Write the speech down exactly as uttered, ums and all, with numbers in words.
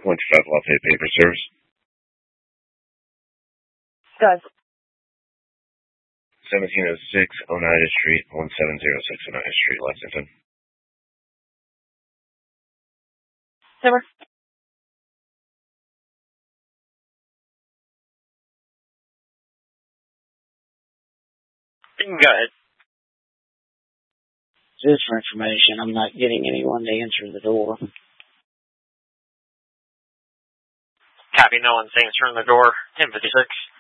one two five Lafayette Paper Service. Guys. seventeen oh six Oneida Street, one seven zero six Oneida Street, Lexington. Number. Go ahead. Just for information, I'm not getting anyone to answer the door. Copy, no one's answering the door. ten fifty-six.